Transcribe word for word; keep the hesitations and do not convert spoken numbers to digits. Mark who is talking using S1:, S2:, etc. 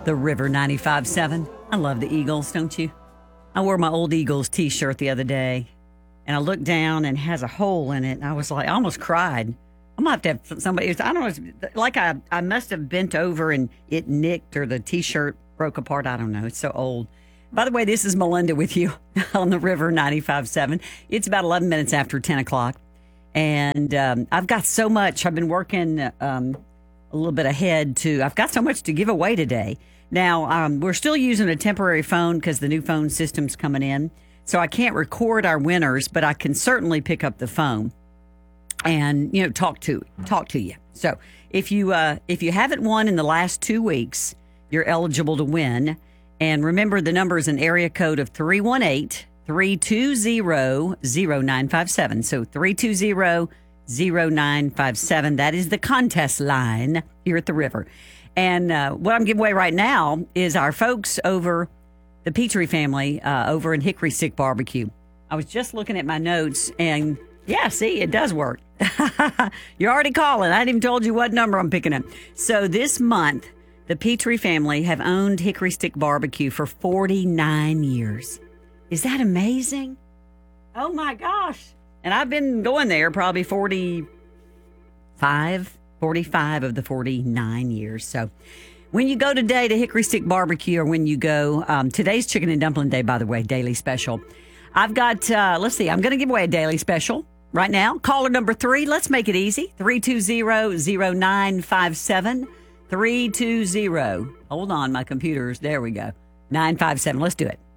S1: The River ninety-five point seven. I love the Eagles, don't you? I wore my old Eagles t-shirt the other day, and I looked down and it has a hole in it, and I was like, I almost cried. I'm going to have to have somebody, I don't know, it's like I, I must have bent over and it nicked or the t-shirt broke apart. I don't know. It's so old. By the way, this is Melinda with you on the River ninety-five point seven. It's about eleven minutes after ten o'clock. And um, I've got so much. I've been working um, a little bit ahead to, I've got so much to give away today. Now, um, we're still using a temporary phone because the new phone system's coming in. So I can't record our winners, but I can certainly pick up the phone and, you know, talk to talk to you. So if you uh, if you haven't won in the last two weeks, you're eligible to win. And remember, the number is an area code of three one eight, three two zero, zero nine five seven. So three two zero, zero nine five seven. That is the contest line here at the River. And uh, what I'm giving away right now is our folks over the Petrie family uh, over in Hickory Stick Barbecue. I was just looking at my notes, and yeah, see, it does work. You're already calling. I hadn't even told you what number I'm picking up. So this month, the Petrie family have owned Hickory Stick Barbecue for forty-nine years. Is that amazing? Oh, my gosh. And I've been going there probably forty-five, forty-five of the forty-nine years. So when you go today to Hickory Stick Barbecue, or when you go, um, today's Chicken and Dumpling Day, by the way, daily special. I've got, uh, let's see, I'm going to give away a daily special right now. Caller number three, let's make it easy. three two zero, zero nine five seven. three two zero. Hold on, my computer's, there we go. nine five seven, let's do it.